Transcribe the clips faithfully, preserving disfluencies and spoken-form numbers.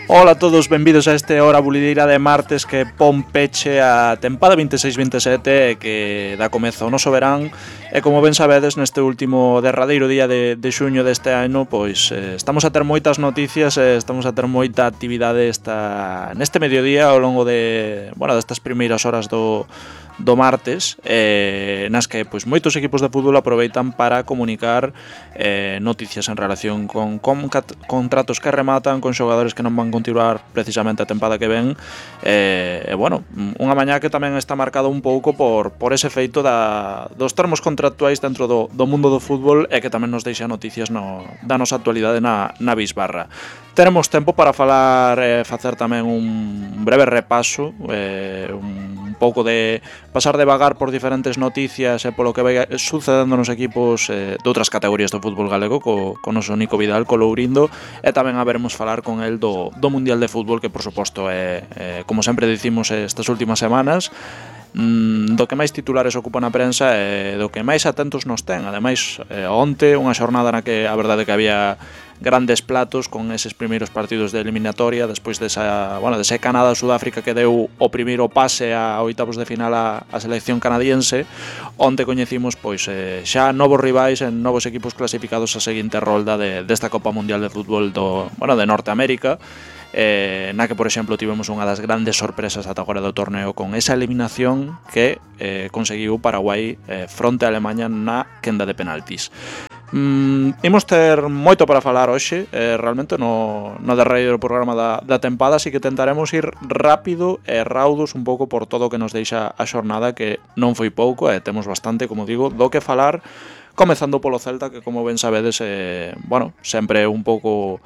Ola a todos, benvidos a este hora bulideira de martes que pon peche a tempada vinte e seis vinte e sete que dá comezo ao noso verán. E como ben sabedes, neste último derradeiro día de, de xuño deste ano, pois eh, estamos a ter moitas noticias e estamos a ter moita actividade esta, neste mediodía ao longo de, bueno, destas primeiras horas do do martes, eh, nas que pois, moitos equipos de fútbol aproveitan para comunicar eh, noticias en relación con, con cat, contratos que rematan, con xogadores que non van continuar precisamente a tempada que ven, e eh, bueno, unha mañá que tamén está marcado un pouco por, por ese feito da, dos termos contractuais dentro do, do mundo do fútbol e que tamén nos deixa noticias no, da nosa actualidade na, na bisbarra. Teremos tempo para falar e eh, facer tamén un breve repaso, eh, un pouco de pasar devagar por diferentes noticias e polo que vai sucedendo nos equipos eh, de outras categorías do fútbol galego co, co noso Nico Vidal, co Lourindo, e tamén a veremos falar con el do, do Mundial de Fútbol, que por suposto é, é como sempre dicimos estas últimas semanas, do que máis titulares ocupan a prensa e do que máis atentos nos ten. Ademais, eh, onte, unha xornada na que a verdade que había grandes platos con eses primeiros partidos de eliminatoria despois desa, bueno, dese Canadá-Sudáfrica que deu o primeiro pase a oitavos de final a, a selección canadiense. Onte coñecimos pois eh, xa novos rivais en novos equipos clasificados a seguinte rolda de, desta Copa Mundial de Fútbol do, bueno, de Norteamérica, eh, na que, por exemplo, tivemos unha das grandes sorpresas ata agora do torneo con esa eliminación que eh, conseguiu Paraguai eh, fronte a Alemanha na quenda de penaltis. Mm, imos ter moito para falar hoxe, eh, realmente no, no derradeiro programa da, da tempada, así que tentaremos ir rápido e raudos un pouco por todo o que nos deixa a xornada, que non foi pouco e temos bastante, como digo, do que falar, comezando polo Celta, que como ben sabedes, eh, bueno, sempre un pouco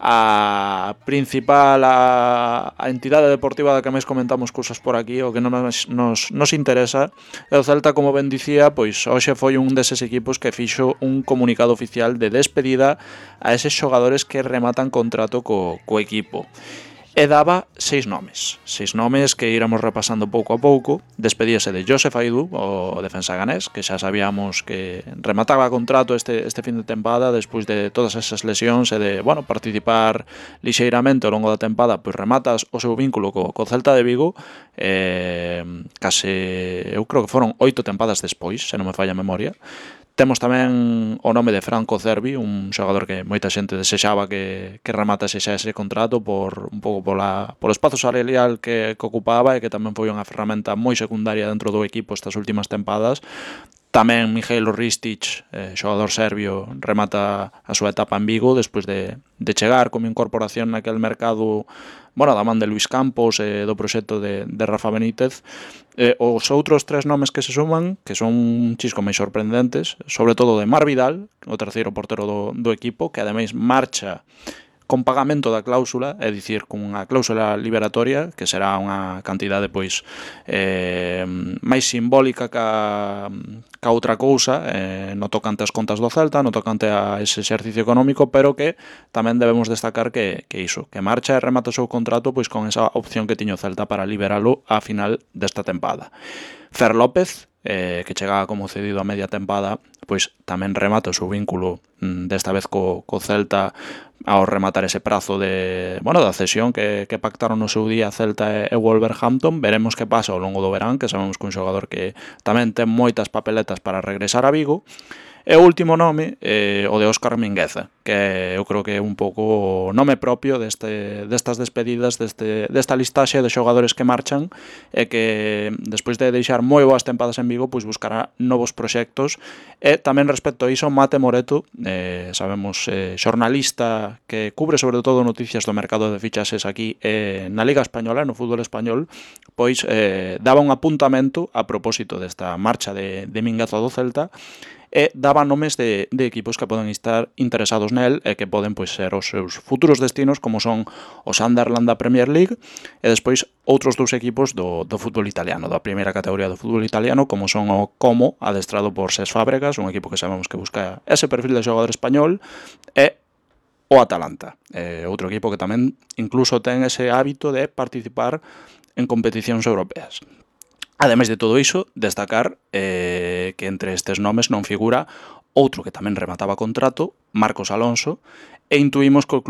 a principal, a, a entidade deportiva da que máis comentamos cousas por aquí, o que non nos, nos, nos interesa. E o Celta, como ben dicía, pois hoxe foi un deses equipos que fixo un comunicado oficial de despedida a eses xogadores que rematan contrato co, co equipo. E daba seis nomes, seis nomes que iramos repasando pouco a pouco. Despedíase de Joseph Aidú, o defensa ganés, que xa sabíamos que remataba contrato este, este fin de tempada despois de todas esas lesións e de, bueno, participar lixeiramente ao longo da tempada, pois rematas o seu vínculo co, co Celta de Vigo, eh, case, eu creo que foron oito tempadas despois, se non me falla a memoria. Temos tamén o nome de Franco Cervi, un xogador que moita xente desexaba que, que rematase xa ese contrato por un pouco pola, polo espazo salarial que, que ocupaba e que tamén foi unha ferramenta moi secundaria dentro do equipo estas últimas tempadas. Tamén Mihailo Ristic, eh, xogador serbio, remata a súa etapa en Vigo despois de, de chegar como incorporación naquel mercado, bueno, da man de Luis Campos e eh, do proxecto de, de Rafa Benítez. Eh, os outros tres nomes que se suman, que son un chisco máis sorprendentes, sobre todo de Mar Vidal, o terceiro portero do, do equipo, que ademais marcha con pagamento da cláusula, é dicir, con unha cláusula liberatoria, que será unha cantidade pois eh, máis simbólica ca, ca outra cousa, eh, no tocante ás contas do Celta, no tocante a ese exercicio económico, pero que tamén debemos destacar que, que iso, que marcha e remata o seu contrato pois con esa opción que tiño o Celta para liberalo a final desta tempada. Fer López, eh, que chegaba como cedido a media tempada, pois tamén remata o seu vínculo desta vez co, co Celta ao rematar ese prazo de, bueno, da cesión que, que pactaron no seu día Celta e Wolverhampton. Veremos que pasa ao longo do verán, que sabemos que un xogador que tamén ten moitas papeletas para regresar a Vigo. E o último nome, eh, o de Óscar Mingueza, que eu creo que é un pouco o nome propio deste, destas despedidas, deste, desta listaxe de xogadores que marchan e que despois de deixar moi boas tempadas en Vigo, pois buscará novos proxectos. E tamén respecto a iso, Mate Moreto, eh, sabemos, eh, xornalista que cubre sobre todo noticias do mercado de fichaxes aquí eh, na Liga Española, no fútbol español, pois eh, daba un apuntamento a propósito desta marcha de, de Mingueza do Celta, e daba nomes de, de equipos que poden estar interesados nel e que poden pois ser os seus futuros destinos, como son o Sunderland da Premier League e despois outros dous equipos do, do fútbol italiano, da primeira categoría do fútbol italiano, como son o Como, adestrado por Cesc Fábregas, un equipo que sabemos que busca ese perfil de xogador español, e o Atalanta, eh, outro equipo que tamén incluso ten ese hábito de participar en competicións europeas. Ademais de todo iso, destacar eh, que entre estes nomes non figura outro que tamén remataba contrato, Marcos Alonso, e intuímos que o clube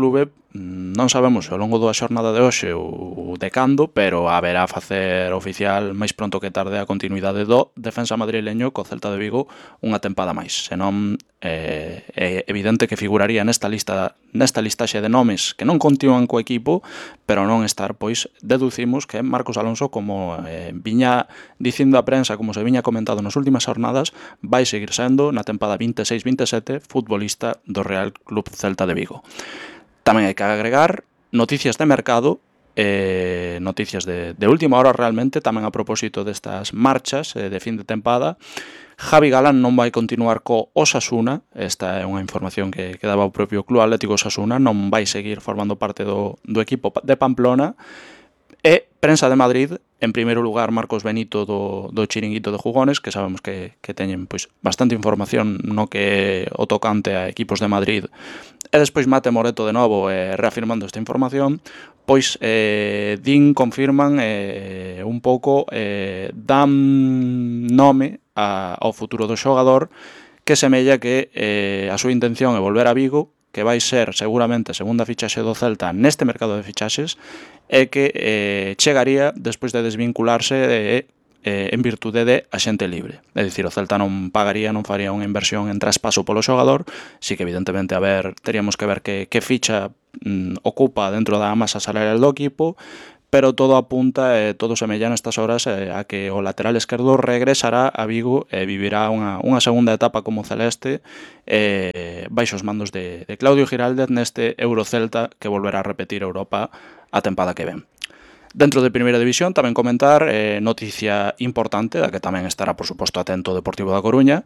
non sabemos se ao longo da xornada de hoxe ou de cando, pero haberá a facer oficial máis pronto que tarde a continuidade do defensa madrileño co Celta de Vigo unha tempada máis. Senón eh, é evidente que figuraría nesta lista nesta listaxe de nomes que non continúan co equipo, pero non estar, pois, deducimos que Marcos Alonso, como eh, viña dicindo a prensa, como se viña comentado nas últimas jornadas, vai seguir sendo na tempada vinte e seis vinte e sete futbolista do Real Club Celta de Vigo. Tamén hai que agregar noticias de mercado, eh, noticias de, de última hora realmente, tamén a propósito destas marchas eh, de fin de tempada. Javi Galán non vai continuar co Osasuna, esta é unha información que, que daba o propio Club Atlético Osasuna, non vai seguir formando parte do, do equipo de Pamplona. E prensa de Madrid, en primeiro lugar Marcos Benito do, do Chiringuito de Jugones, que sabemos que, que teñen pois bastante información no que o tocante a equipos de Madrid. E despois Mate Moreto de novo eh, reafirmando esta información, pois eh, din, confirman eh, un pouco, eh, dan nome a, ao futuro do xogador, que semella que eh, a súa intención é volver a Vigo, que vai ser seguramente a segunda fichaxe do Celta neste mercado de fichaxes, e que eh, chegaría despois de desvincularse de, eh, en virtude de axente libre. É dicir, o Celta non pagaría, non faría unha inversión en traspaso polo xogador, si que evidentemente a ver, teríamos que ver que, que ficha mm, ocupa dentro da masa salarial do equipo, pero todo apunta, eh, todo semella nestas horas eh, a que o lateral esquerdo regresará a Vigo e vivirá unha, unha segunda etapa como celeste eh, baixo os mandos de, de Claudio Giraldez neste Eurocelta que volverá a repetir Europa a tempada que ven. Dentro de Primeira División tamén comentar eh, noticia importante, da que tamén estará por suposto atento o Deportivo da Coruña.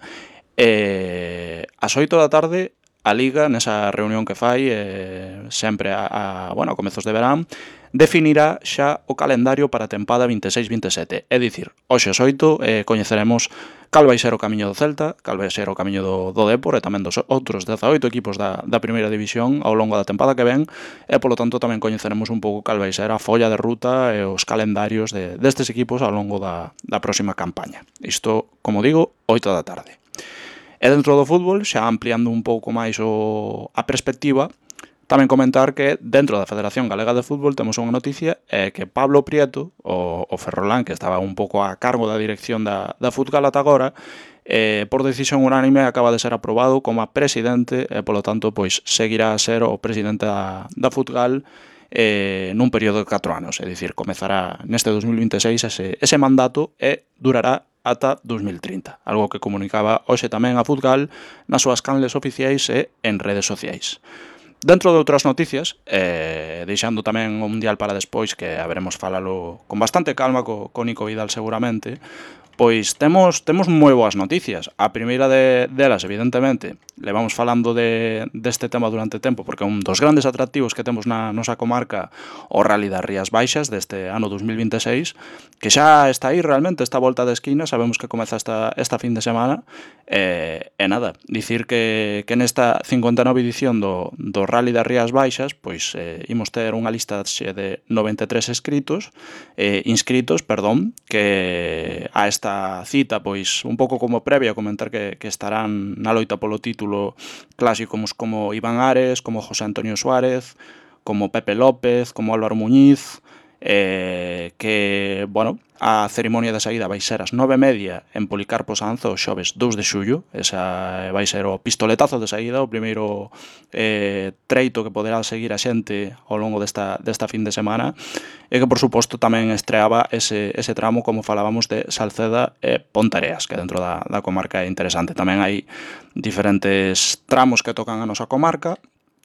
Eh, ás oito da tarde a Liga, nesa reunión que fai eh, sempre a, a, bueno, a comezos de verán, definirá xa o calendario para a tempada vinte e seis vinte e sete. É dicir, hoxe ás oito eh, coñeceremos cal vai ser o camiño do Celta, cal vai ser o camiño do, do Depor e tamén dos outros dezaoito equipos da, da Primeira División ao longo da tempada que ven, e polo tanto tamén coñeceremos un pouco cal vai ser a folla de ruta e os calendarios de, destes equipos ao longo da, da próxima campaña. Isto, como digo, oito da tarde. E dentro do fútbol, xa ampliando un pouco máis o, a perspectiva, tamén comentar que dentro da Federación Galega de Fútbol temos unha noticia, é que Pablo Prieto, o, o ferrolán que estaba un pouco a cargo da dirección da, da Futgal ata agora, eh, por decisión unánime acaba de ser aprobado como a presidente e polo tanto pois seguirá a ser o presidente da, da Futgal eh, nun período de catro anos, é dicir, comezará neste dos mil vinte e seis ese, ese mandato e durará ata dos mil trinta, algo que comunicaba hoxe tamén a Futgal nas súas canles oficiais e en redes sociais. Dentro de outras noticias, eh, deixando tamén o Mundial para despois, que haberemos falalo con bastante calma co, co Nico Vidal seguramente, pois temos temos moi boas noticias. A primeira de delas, evidentemente, levamos falando de deste tema durante tempo, porque é un dos grandes atractivos que temos na nosa comarca, o Rally das Rías Baixas deste ano dos mil vinte e seis, que xa está aí realmente, esta volta de esquina, sabemos que comeza esta, esta fin de semana, e, e nada, dicir que, que nesta cincuenta e nove edición do, do Rally das Rías Baixas, pois eh, imos ter unha lista de noventa e tres inscritos, eh, inscritos, perdón, que a esta cita, pois un pouco como previa, comentar que, que estarán na loita polo título clásicos como Iván Ares, como José Antonio Suárez, como Pepe López, como Álvaro Muñiz, eh, que, bueno, a cerimonia de saída vai ser ás nove e media en Policarpo Sanzo o xoves dous de xullo, esa vai ser o pistoletazo de saída, o primeiro eh, treito que poderá seguir a xente ao longo desta, desta fin de semana, e que por suposto tamén estreaba ese, ese tramo, como falábamos, de Salceda e Ponteareas, que dentro da, da comarca é interesante. Tamén hai diferentes tramos que tocan a nosa comarca.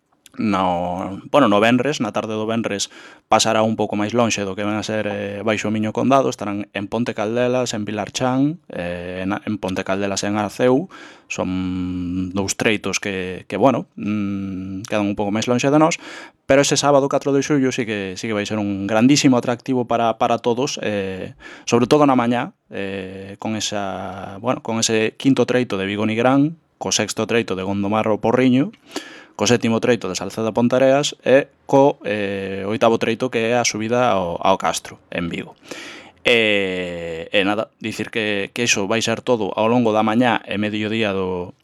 No, bueno, no venres, na tarde do venres pasará un pouco máis lonxe do que ven a ser eh, baixo o Miño Condado, estarán en Ponte Caldelas, en Vilarchán, eh, en, en Ponte Caldelas e en Arceu, son dous treitos que, que bueno, mmm, quedan un pouco máis lonxe de nós, pero ese sábado catro de xullo sí que, sí que vai ser un grandísimo atractivo para, para todos, eh, sobre todo na mañá, eh, con, esa, bueno, con ese quinto treito de Vigo Nigrán, co sexto treito de Gondomar ao Porriño, co sétimo treito de Salceda Ponteareas e co eh, oitavo treito que é a subida ao, ao Castro, en Vigo. E, e nada, dicir que, que iso vai ser todo ao longo da mañá e mediodía do,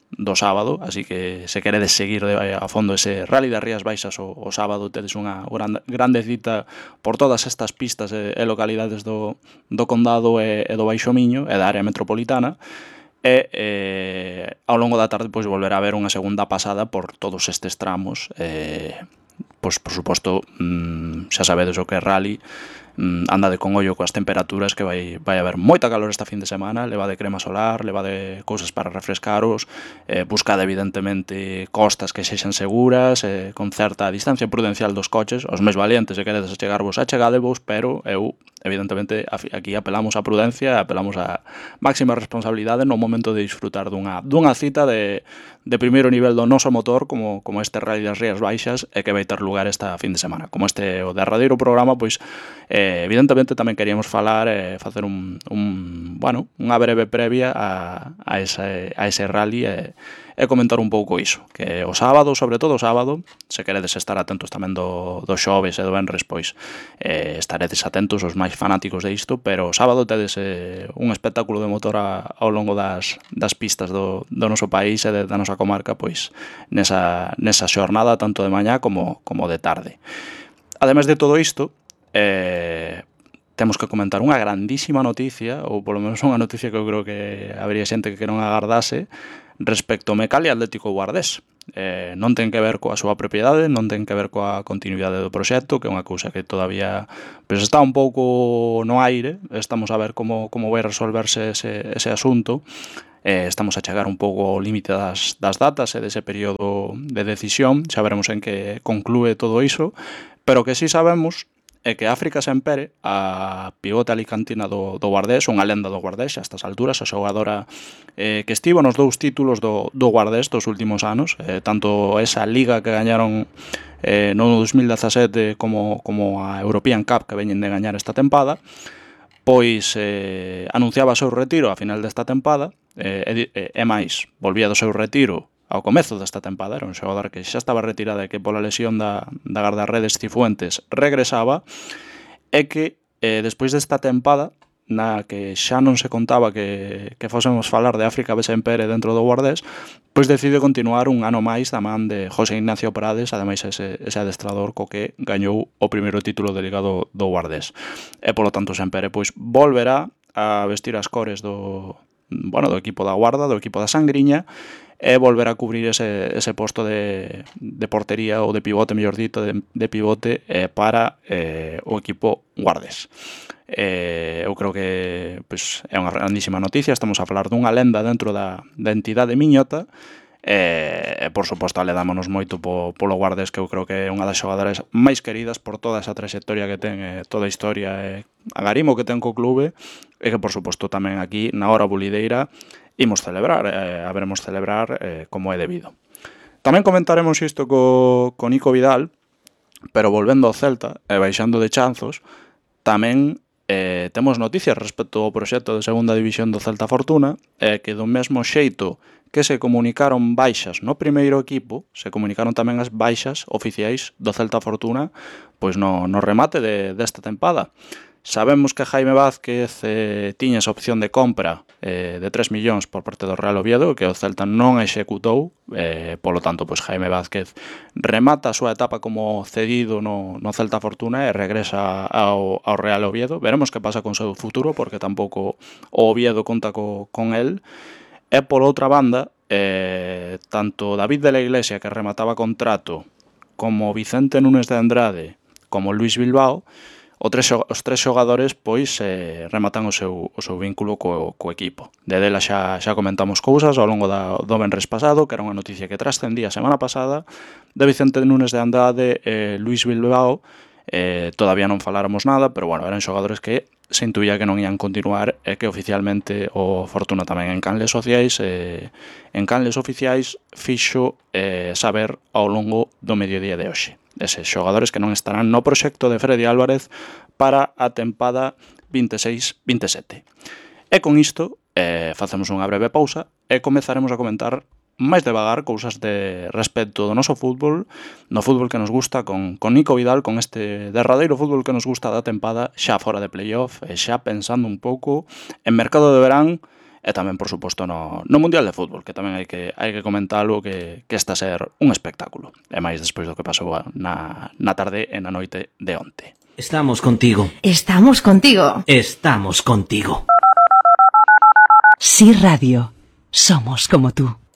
do sábado, así que se queredes seguir de, a fondo ese Rally das Rías Baixas o, o sábado, tedes unha gran, grande cita por todas estas pistas e, e localidades do, do Condado e, e do Baixo Miño e da área metropolitana, e eh, ao longo da tarde pois volverá a haber unha segunda pasada por todos estes tramos. eh, pois por suposto, mmm, xa sabedes o que é rally, mmm, andade con ollo coas temperaturas, que vai, vai haber moita calor esta fin de semana, leva de crema solar, leva de cousas para refrescaros, eh, buscade evidentemente costas que sexan seguras, eh, con certa distancia prudencial dos coches, os máis valientes se queredes achegarvos, achegadevos, pero eu evidentemente aquí apelamos á prudencia, apelamos á máxima responsabilidade no momento de disfrutar dunha, dunha cita de, de primeiro nivel do noso motor como, como este Rally das Rías Baixas e que vai ter lugar esta fin de semana. Como este o derradeiro programa, pois eh, evidentemente tamén queríamos falar e eh, facer un, un, bueno, unha breve previa a, a, ese, a ese rally e, e comentar un pouco iso, que o sábado, sobre todo o sábado, se queredes estar atentos tamén do, do xoves e do venres, pois eh, estaredes atentos os máis fanáticos de isto, pero o sábado tedes eh, un espectáculo de motor a, ao longo das, das pistas do, do noso país e de, da nosa comarca, pois nesa, nesa xornada, tanto de mañá como, como de tarde. Ademais de todo isto, eh, temos que comentar unha grandísima noticia, ou polo menos unha noticia que eu creo que habría xente que non agardase, respecto ao Mecalia Atlético Guardés. Eh, non ten que ver coa súa propiedade, non ten que ver coa continuidade do proxecto, que é unha cousa que todavía pues, está un pouco no aire. Estamos a ver como, como vai resolverse ese, ese asunto. Eh, estamos a chegar un pouco ao límite das, das datas e dese período de decisión. Xa veremos en que conclúe todo iso, pero que sí sabemos é que África Sempere, a pivote alicantina do, do Guardés, unha lenda do Guardés a estas alturas, a xogadora eh, que estivo nos dous títulos do, do Guardés dos últimos anos, eh, tanto esa liga que gañaron eh, no dos mil dezasete como, como a European Cup que veñen de gañar esta tempada, pois eh, anunciaba o seu retiro a final desta tempada, eh, e, e máis, volvía do seu retiro ao comezo desta tempada, era un xogador que xa estaba retirada e que pola lesión da, da guardarredes Cifuentes regresaba, e que eh, despois desta tempada, na que xa non se contaba que, que fósemos falar de África Sempere dentro do Guardés, pois decide continuar un ano máis da man de José Ignacio Prades, ademais ese, ese adestrador co que gañou o primeiro título de Liga do, do Guardés. E polo tanto Sempere pois volverá a vestir as cores do, bueno, do equipo da Guarda, do equipo da Sangriña, e volver a cubrir ese, ese posto de, de portería ou de pivote, mellor dito, de, de pivote eh, para eh, o equipo Guardés. Eh, eu creo que pues, é unha grandísima noticia. Estamos a falar dunha lenda dentro da, da entidade miñota, e, por suposto, aledámonos moito po, polo Guardés, que eu creo que é unha das xogadoras máis queridas por toda esa trayectoria que ten, eh, toda a historia e a garimo que ten co clube, e que, por suposto, tamén aquí, na hora bulideira, imos celebrar, eh, haberemos celebrar eh, como é debido. Tamén comentaremos isto co, co Nico Vidal, pero volvendo ao Celta e baixando de chanzos, tamén eh, temos noticias respecto ao proxecto de segunda división do Celta Fortuna, e eh, que do mesmo xeito que se comunicaron baixas no primeiro equipo, se comunicaron tamén as baixas oficiais do Celta Fortuna pois no, no remate de, desta tempada. Sabemos que Jaime Vázquez eh, tiña esa opción de compra eh, de tres millóns por parte do Real Oviedo, que o Celta non executou, eh, polo tanto, pois Jaime Vázquez remata a súa etapa como cedido no, no Celta Fortuna e regresa ao, ao Real Oviedo. Veremos que pasa con seu futuro, porque tampouco o Oviedo conta co, con el. E por outra banda, eh, tanto David de la Iglesia, que remataba contrato, como Vicente Núñez de Andrade, como Luis Bilbao, O tres, os tres xogadores pois eh, rematan o seu, o seu vínculo co, co equipo. De dela xa, xa comentamos cousas ao longo da, do venres pasado, que era unha noticia que trascendía a semana pasada, de Vicente Núñez de Andrade e eh, Luis Bilbao. Eh, todavía non faláramos nada, pero bueno, eran xogadores que se intuía que non ian continuar e que oficialmente o Fortuna tamén en canles sociais eh, en canles oficiais fixo eh, saber ao longo do mediodía de hoxe. Eses xogadores que non estarán no proxecto de Freddy Álvarez para a tempada vinte e seis vinte e sete. E con isto eh, facemos unha breve pausa e comezaremos a comentar máis devagar cousas de respecto do noso fútbol, no fútbol que nos gusta, con, con Nico Vidal, con este derradeiro fútbol que nos gusta da tempada, xa fora de playoff, e xa pensando un pouco en mercado de verán e tamén, por suposto, no, no Mundial de Fútbol, que tamén hai que, hai que comentalo, que, que está a ser un espectáculo. E máis despois do que pasou na, na tarde e na noite de onte. Estamos contigo. Estamos contigo. Estamos contigo. Sí Radio. Somos como tú.